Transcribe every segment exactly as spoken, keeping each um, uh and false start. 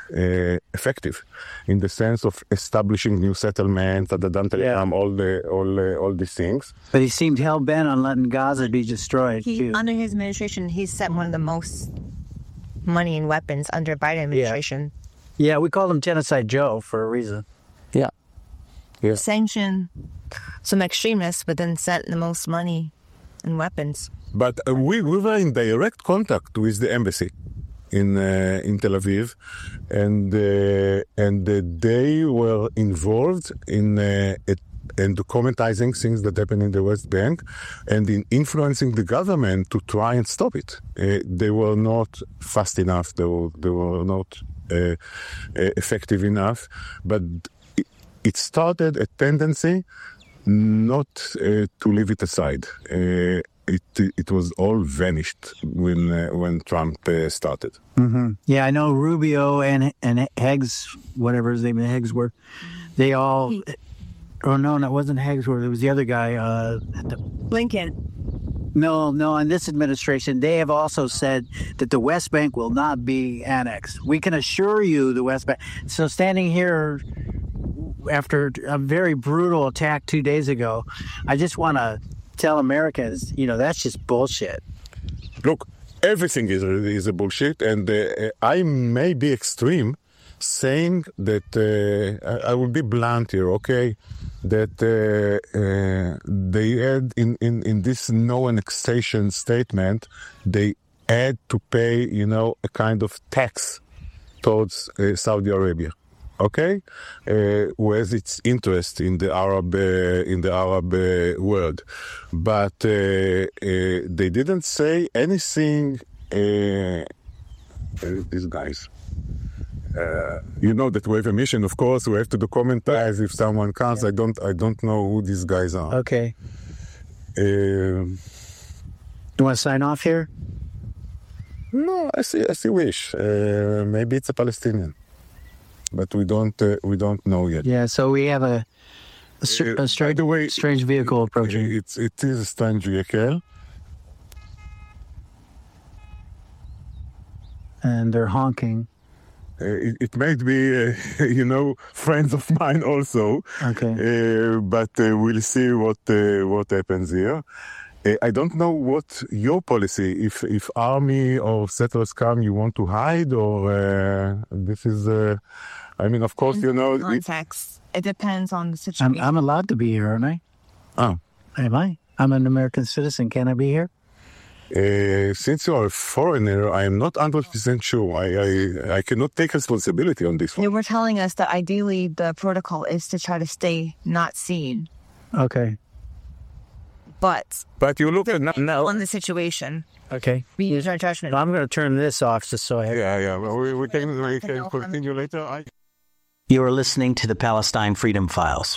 uh, effective in the sense of establishing new settlements, yeah. all the all uh, all these things. But he seemed hell bent on letting Gaza be destroyed. He, too. Under his administration, he sent one of the most money and weapons under Biden administration. Yeah, yeah we call him Genocide Joe for a reason. Yeah. yeah. Sanction some extremists, but then sent the most money and weapons. But uh, we, we were in direct contact with the embassy in uh, in Tel Aviv, and uh, and uh, they were involved in uh, it, in documentizing things that happen in the West Bank, and in influencing the government to try and stop it. Uh, they were not fast enough. They were, they were not uh, uh, effective enough. But it, it started a tendency not uh, to leave it aside. Uh, It it was all vanished when uh, when Trump uh, started. Mm-hmm. Yeah, I know Rubio and and Heggs, whatever his name and Heggs were, they all. Oh no, no, it wasn't Heggsworth. It was the other guy. Uh, the, Blinken. No, no. In this administration, they have also said that the West Bank will not be annexed. We can assure you the West Bank. So standing here after a very brutal attack two days ago, I just want to tell Americans, you know, that's just bullshit. Look, everything is a, is a bullshit, and uh, I may be extreme saying that, uh, I, I will be blunt here, okay, that uh, uh, they had, in, in, in this no annexation statement, they had to pay, you know, a kind of tax towards uh, Saudi Arabia. Okay, uh, with its interest in the Arab uh, in the Arab uh, world, but uh, uh, they didn't say anything. Uh, uh, these guys, uh, you know that we have a mission. Of course, we have to documentize if someone comes. Yeah. I don't. I don't know who these guys are. Okay. Uh, you want to sign off here? No, I see. I see. Wish. Uh, maybe it's a Palestinian. But we don't uh, we don't know yet. Yeah, so we have a a, str- a strange, uh, way, strange vehicle approaching. It's it is a strange vehicle, and they're honking. Uh, it, it might be, uh, you know, friends of mine also. Okay. Uh, but uh, we'll see what uh, what happens here. Uh, I don't know what your policy. If if army or settlers come, you want to hide, or uh, this is. Uh, I mean, of course, in you know. Context. It, it depends on the situation. I'm, I'm allowed to be here, aren't I? Oh. Am I? I'm an American citizen. Can I be here? Uh, since you are a foreigner, I am not one hundred percent sure. I, I I cannot take responsibility on this one. They were telling us that ideally the protocol is to try to stay not seen. Okay. But but you look at now on the situation. Okay. We use our judgment. I'm going to turn this off just so I have... Yeah, yeah. Well, we, we can, we can continue later. I... You are listening to the Palestine Freedom Files.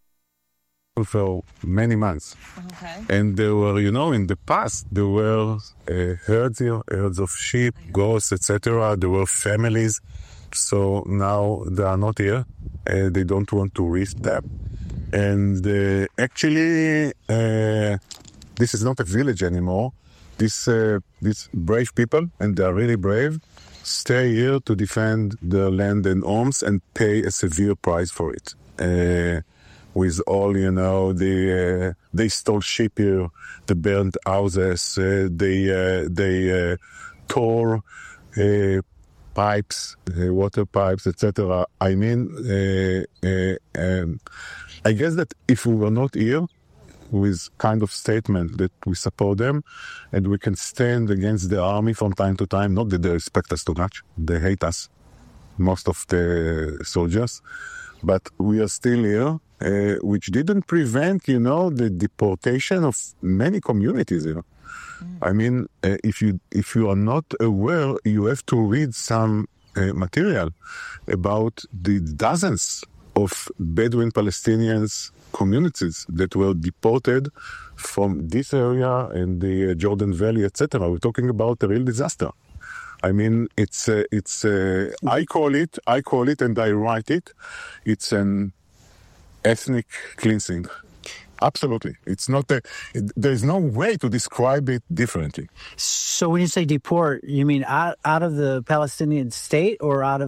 For many months. Okay. And there were, you know, in the past, there were uh, herds here, herds of sheep, goats, et cetera. There were families. So now they are not here. Uh, they don't want to risk them. And uh, actually, uh, this is not a village anymore. These uh, these brave people, and they are really brave, stay here to defend their land and homes and pay a severe price for it. Uh, with all, you know, they uh, they stole sheep here, they burned houses, uh, they uh, they uh, tore uh, pipes, uh, water pipes, et cetera. I mean, uh, uh, um, I guess that if we were not here with kind of statement that we support them and we can stand against the army from time to time, not that they respect us too much, they hate us, most of the soldiers, but we are still here, uh, which didn't prevent, you know, the deportation of many communities here. Mm. I mean, uh, if you if you are not aware, you have to read some uh, material about the dozens of Bedouin Palestinians communities that were deported from this area and the Jordan Valley, et cetera. We're talking about a real disaster. I mean, it's uh, it's uh, I call it I call it and I write it. It's an ethnic cleansing. Absolutely, it's not a. It, there's no way to describe it differently. So when you say deport, you mean out out of the Palestinian state or out of